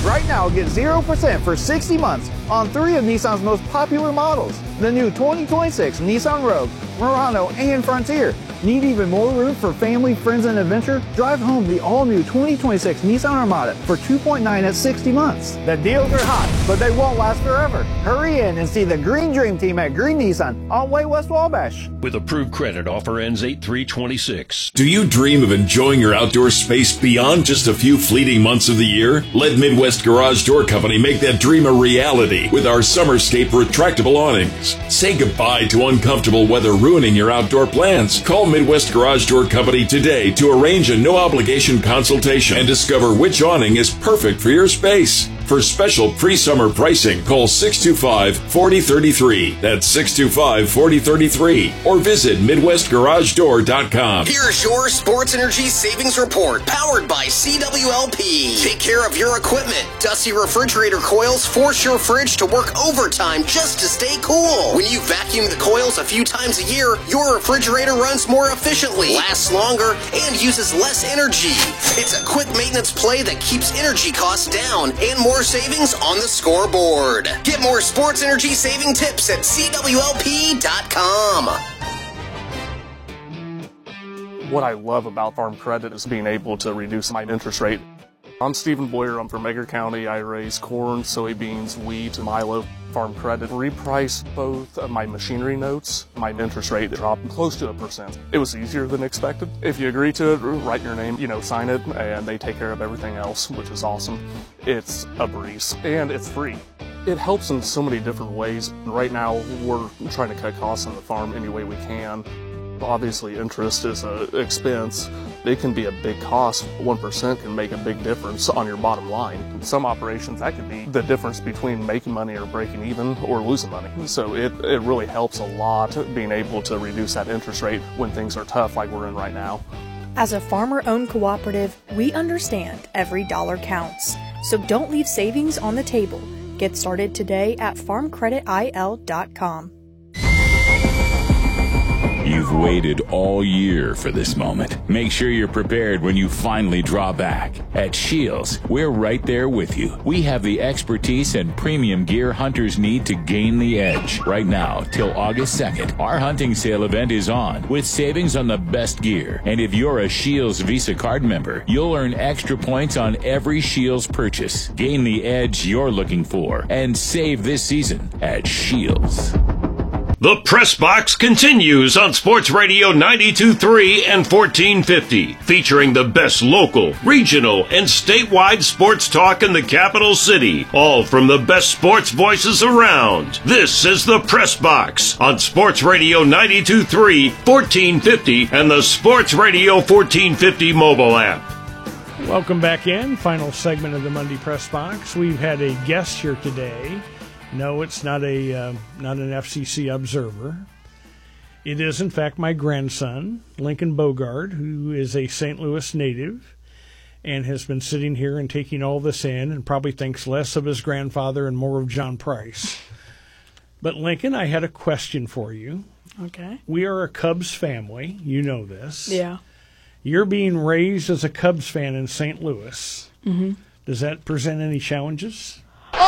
Right now, get 0% for 60 months on 3 of Nissan's most popular models. The new 2026 Nissan Rogue, Murano, and Frontier. Need even more room for family, friends, and adventure? Drive home the all-new 2026 Nissan Armada for $2.9 at 60 months. The deals are hot, but they won't last forever. Hurry in and see the Green Dream Team at Green Nissan on Way West Wabash. With approved credit, offer ends 8/3/26. Do you dream of enjoying your outdoor space beyond just a few fleeting months of the year? Let Midwest Garage Door Company make that dream a reality with our Summerscape retractable awnings. Say goodbye to uncomfortable weather ruining your outdoor plans. Call Midwest Garage Door Company today to arrange a no-obligation consultation and discover which awning is perfect for your space. For special pre-summer pricing, call 625-4033. That's 625-4033. Or visit MidwestGarageDoor.com. Here's your Sports Energy Savings Report, powered by CWLP. Take care of your equipment. Dusty refrigerator coils force your fridge to work overtime just to stay cool. When you vacuum the coils a few times a year, your refrigerator runs more efficiently, lasts longer, and uses less energy. It's a quick maintenance play that keeps energy costs down and more savings on the scoreboard. Get more sports energy saving tips at CWLP.com. What I love about Farm Credit is being able to reduce my interest rate. I'm Stephen Boyer. I'm from Edgar County. I raise corn, soybeans, wheat, and milo. Farm Credit repriced both of my machinery notes. My interest rate dropped close to 1%. It was easier than expected. If you agree to it, write your name, sign it, and they take care of everything else, which is awesome. It's a breeze, and it's free. It helps in so many different ways. Right now, we're trying to cut costs on the farm any way we can. Obviously, interest is an expense. It can be a big cost. 1% can make a big difference on your bottom line. In some operations, that could be the difference between making money or breaking even or losing money. So it really helps a lot being able to reduce that interest rate when things are tough like we're in right now. As a farmer-owned cooperative, we understand every dollar counts. So don't leave savings on the table. Get started today at farmcreditil.com. You've waited all year for this moment. Make sure you're prepared when you finally draw back. At Shields, we're right there with you. We have the expertise and premium gear hunters need to gain the edge. Right now, till August 2nd, our hunting sale event is on with savings on the best gear. And if you're a Shields Visa card member, you'll earn extra points on every Shields purchase. Gain the edge you're looking for and save this season at Shields. The Press Box continues on Sports Radio 92.3 and 1450, featuring the best local, regional, and statewide sports talk in the capital city, all from the best sports voices around. This is the Press Box on Sports Radio 92.3, 1450, and the Sports Radio 1450 mobile app. Welcome back in. Final segment of the Monday Press Box. We've had a guest here today. No, it's not an FCC observer. It is, in fact, my grandson, Lincoln Bogard, who is a St. Louis native and has been sitting here and taking all this in and probably thinks less of his grandfather and more of John Price. But, Lincoln, I had a question for you. Okay. We are a Cubs family. You know this. Yeah. You're being raised as a Cubs fan in St. Louis. Mm-hmm. Does that present any challenges?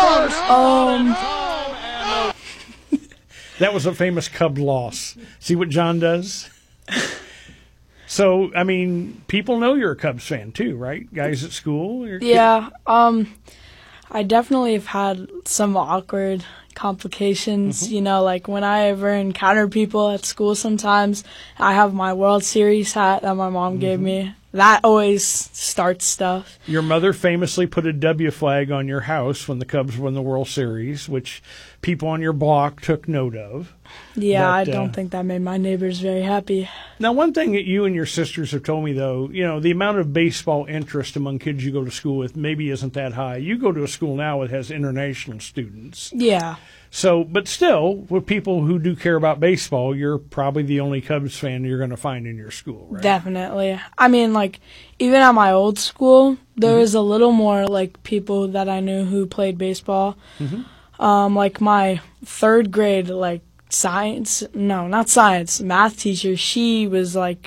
That was a famous Cub loss. See what John does? So, I mean, people know you're a Cubs fan too, right? Guys at school? Yeah. I definitely have had some awkward complications. Mm-hmm. Like when I ever encounter people at school sometimes, I have my World Series hat that my mom gave me. That always starts stuff. Your mother famously put a W flag on your house when the Cubs won the World Series, which people on your block took note of. Yeah, I don't think that made my neighbors very happy. Now, one thing that you and your sisters have told me, though, the amount of baseball interest among kids you go to school with maybe isn't that high. You go to a school now that has international students. Yeah. So, but still, with people who do care about baseball, you're probably the only Cubs fan you're going to find in your school, right? Definitely. I mean, even at my old school, there was a little more, people that I knew who played baseball. Mm-hmm. My third grade, math teacher, she was,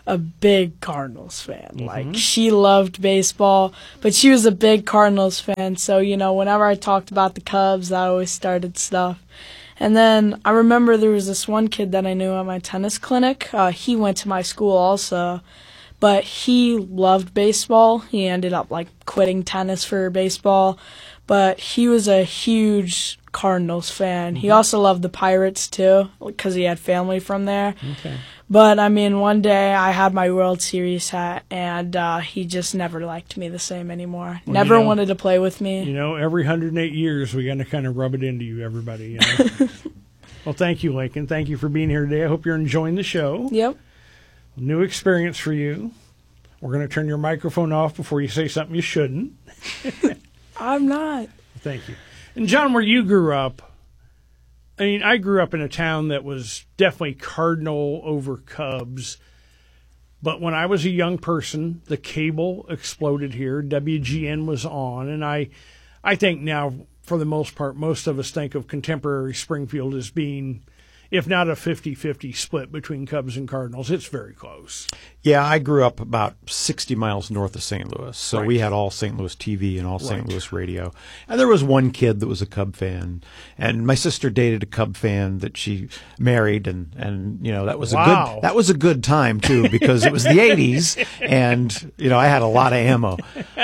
a big Cardinals fan. Like, she loved baseball, but she was a big Cardinals fan. So, whenever I talked about the Cubs, I always started stuff. And then I remember there was this one kid that I knew at my tennis clinic. He went to my school also, but he loved baseball. He ended up, quitting tennis for baseball. But he was a huge Cardinals fan. He also loved the Pirates, too, because he had family from there. Okay. But, one day I had my World Series hat, and he just never liked me the same anymore. Well, never wanted to play with me. Every 108 years, we got to kind of rub it into you, everybody. Well, thank you, Lincoln. Thank you for being here today. I hope you're enjoying the show. Yep. New experience for you. We're going to turn your microphone off before you say something you shouldn't. I'm not. Thank you. And, John, where you grew up, I grew up in a town that was definitely Cardinal over Cubs. But when I was a young person, the cable exploded here. WGN was on. And I think now, for the most part, most of us think of contemporary Springfield as being, if not a 50-50 split between Cubs and Cardinals. It's very close. Yeah, I grew up about 60 miles north of St. Louis, so Right. we had all St. Louis TV and all St. Louis radio. And there was one kid that was a Cub fan, and my sister dated a Cub fan that she married, and that was Wow. that was a good time too, because it was the 80s, and I had a lot of ammo.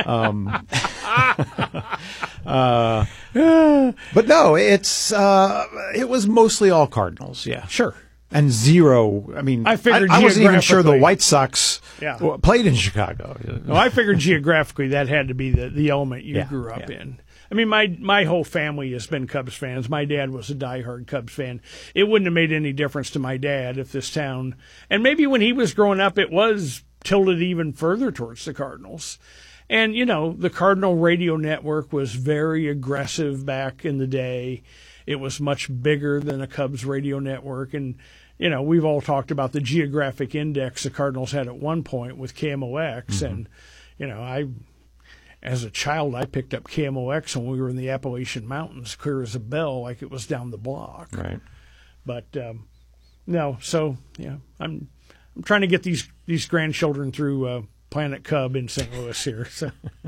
But no, it was mostly all Cardinals. Yeah, Sure. and zero. I figured I wasn't even sure the geographically- White Sox Yeah. played in Chicago. Well, I figured geographically that had to be the element you Yeah, grew up yeah. in. My whole family has been Cubs fans. My dad was a diehard Cubs fan. It wouldn't have made any difference to my dad if this town, and maybe when he was growing up, it was tilted even further towards the Cardinals. And, the Cardinal radio network was very aggressive back in the day. It was much bigger than a Cubs radio network. And, we've all talked about the geographic index the Cardinals had at one point with KMOX. And, as a child, I picked up KMOX when we were in the Appalachian Mountains, clear as a bell, like it was down the block. Right. But, no, so, yeah, I'm trying to get these grandchildren through Planet Cub in St. Louis here. So.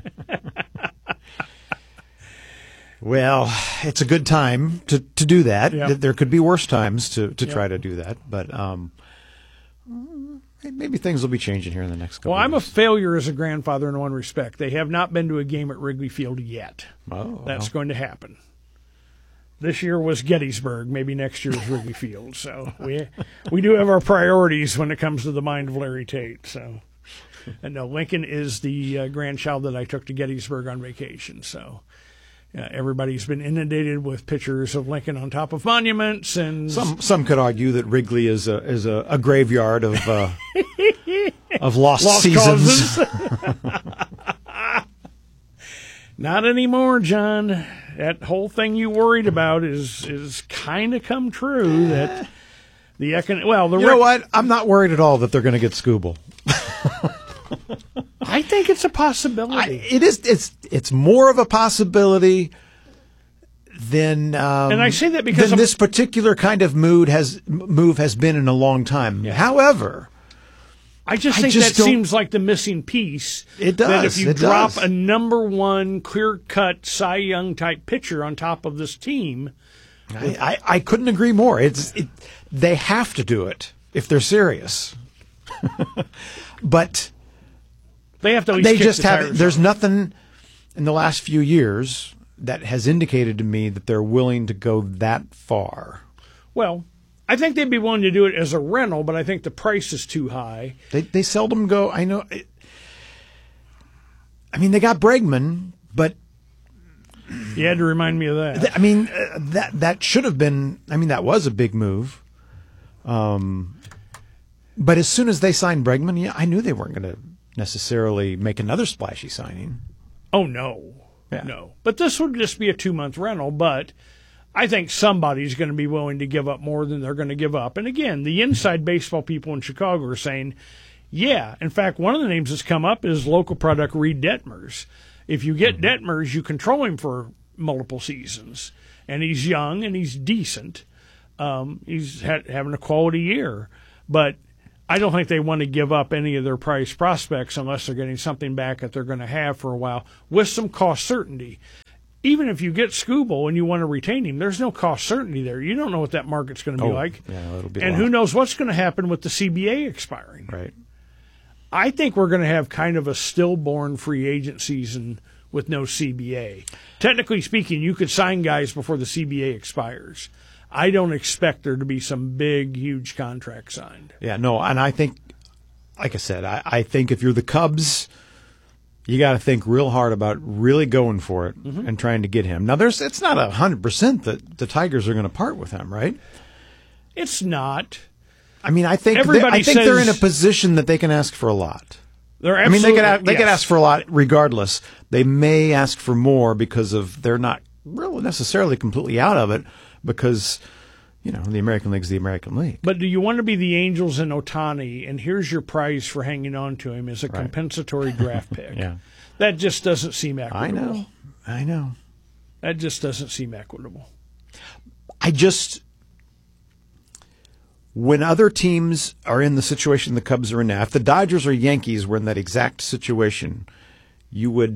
Well, it's a good time to do that. Yeah. There could be worse times to try to do that, but maybe things will be changing here in the next couple Well, I'm a years. failure as a grandfather in one respect. They have not been to a game at Wrigley Field yet. Oh, That's going to happen. This year was Gettysburg. Maybe next year is Wrigley Field. So we do have our priorities when it comes to the mind of Larry Tate. So, and no, Lincoln is the grandchild that I took to Gettysburg on vacation. So. Everybody's been inundated with pictures of Lincoln on top of monuments, and Some could argue that Wrigley is a graveyard of lost seasons. causes. Not anymore, John. That whole thing you worried about is kind of come true. That the You know what? I'm not worried at all that they're going to get Scooble. I think it's a possibility. It is. It's more of a possibility than. And I say that because than this particular kind of move has been in a long time. Yeah. However, I just think that seems like the missing piece. It does. That if you It drop does. a number one clear-cut Cy Young type pitcher on top of this team, I couldn't agree more. They have to do it if they're serious. But they have to. At least they kick just the haven't. tires There's on. nothing in the last few years that has indicated to me that they're willing to go that far. Well, I think they'd be willing to do it as a rental, but I think the price is too high. They seldom go. I know. They got Bregman, but You had to remind me of that. that should have been. That was a big move. But as soon as they signed Bregman, I knew they weren't going to necessarily make another splashy signing. Oh, no. Yeah. No. But this would just be a 2-month rental, but I think somebody's going to be willing to give up more than they're going to give up. And again, the inside baseball people in Chicago are saying, yeah. In fact, one of the names that's come up is local product Reed Detmers. If you get Detmers, you control him for multiple seasons. And he's young and he's decent. He's having a quality year. But I don't think they want to give up any of their prize prospects unless they're getting something back that they're going to have for a while with some cost certainty. Even if you get Skubal and you want to retain him, there's no cost certainty there. You don't know what that market's going to be like. Yeah, it'll be and who knows what's going to happen with the CBA expiring. Right. I think we're going to have kind of a stillborn free agent season with no CBA. Technically speaking, you could sign guys before the CBA expires. I don't expect there to be some big, huge contract signed. Yeah, no, and I think, like I said, I think if you're the Cubs, you got to think real hard about really going for it and trying to get him. Now, it's not 100% that the Tigers are going to part with him, right? It's not. I mean, I think they're in a position that they can ask for a lot. I mean, they could ask for a lot regardless. They may ask for more because they're not really necessarily completely out of it because, the American League's the American League. But do you want to be the Angels and Ohtani, and here's your prize for hanging on to him as a compensatory draft pick? Yeah. That just doesn't seem equitable. I know. That just doesn't seem equitable. When other teams are in the situation the Cubs are in now, if the Dodgers or Yankees were in that exact situation, you would,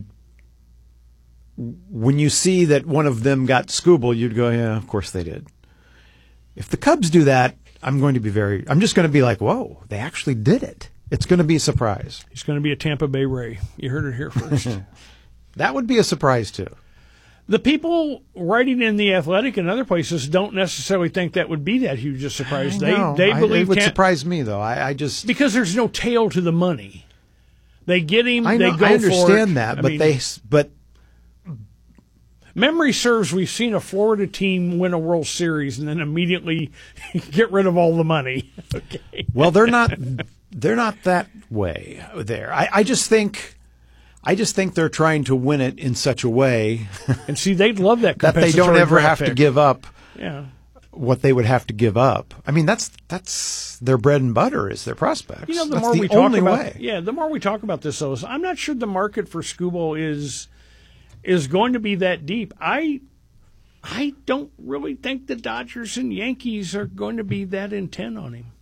when you see that one of them got Skubal, you'd go, yeah, of course they did. If the Cubs do that, I'm just going to be like, whoa, they actually did it. It's going to be a surprise. He's going to be a Tampa Bay Ray. You heard it here first. That would be a surprise, too. The people writing in The Athletic and other places don't necessarily think that would be that huge a surprise. They believe it would surprise me, though. I just because there's no tail to the money. They get him. I they go I understand for that, but memory serves, we've seen a Florida team win a World Series and then immediately get rid of all the money. Okay. Well, they're not that way there. I just think they're trying to win it in such a way, and see, they'd love that that they don't ever have pick. to give up. Yeah. What they would have to give up. I mean, that's their bread and butter is their prospects. The that's more the we talk only about, way. Yeah, the more we talk about this, though, I'm not sure the market for Skubal is going to be that deep. I don't really think the Dodgers and Yankees are going to be that intent on him.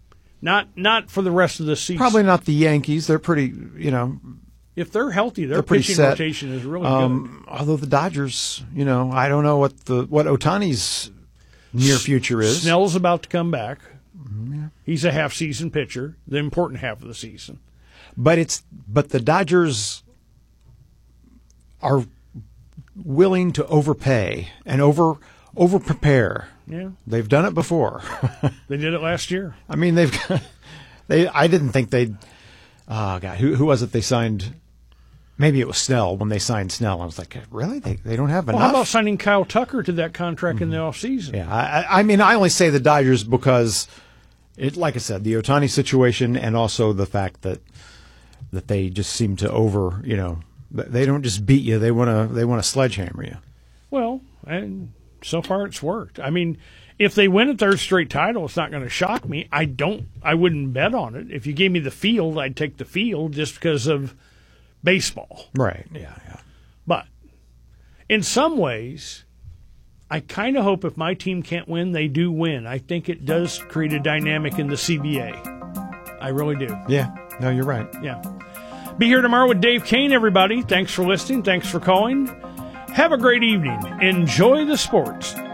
Not for the rest of the season. Probably not the Yankees. They're pretty, if they're healthy, their pretty pitching set. rotation is really good. Although the Dodgers, I don't know what Ohtani's near future is. Snell's about to come back. Yeah. He's a half-season pitcher, the important half of the season. But the Dodgers are willing to overpay and over prepare. Yeah, they've done it before. They did it last year. I mean, I didn't think they'd. Oh God, who was it they signed? Maybe it was Snell when they signed Snell. I was like, really? They don't have enough? How about signing Kyle Tucker to that contract in the offseason? Yeah, I mean, I only say the Dodgers because, like I said, the Ohtani situation and also the fact that they just seem to they don't just beat you. They want to sledgehammer you. Well, and so far it's worked. I mean, if they win a third straight title, it's not going to shock me. I wouldn't bet on it. If you gave me the field, I'd take the field just because of baseball. Right. Yeah. But in some ways, I kind of hope if my team can't win, they do win. I think it does create a dynamic in the CBA. I really do. Yeah. No, you're right. Yeah. Be here tomorrow with Dave Kane, everybody. Thanks for listening. Thanks for calling. Have a great evening. Enjoy the sports.